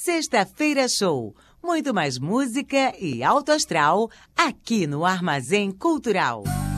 Sexta-feira Show. Muito mais música e alto astral aqui no Armazém Cultural.